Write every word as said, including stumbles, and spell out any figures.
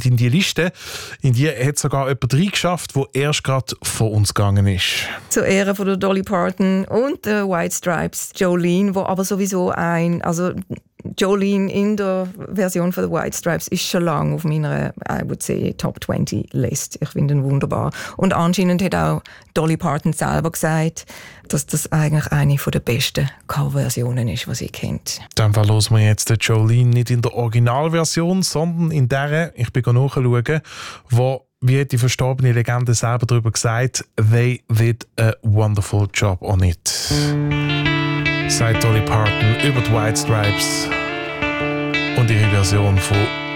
in die Liste. In die hat sogar jemand reingeschafft, der erst gerade vor uns gegangen ist. Zur Ehre von der Dolly Parton und der White Stripes Jolene, wo aber sowieso ein, also Jolene in der Version von The White Stripes ist schon lange auf meiner, I would say, Top zwanzig List. Ich finde ihn wunderbar. Und anscheinend hat auch Dolly Parton selber gesagt, dass das eigentlich eine der besten Coverversionen ist, die sie kennt. Dann hören wir jetzt den Jolene nicht in der Originalversion, sondern in der, ich bin nachschauen, wo, wie hat die verstorbene Legende selber darüber gesagt, they did a wonderful job on it. Sagt Dolly Parton über die White Stripes und ihre Version von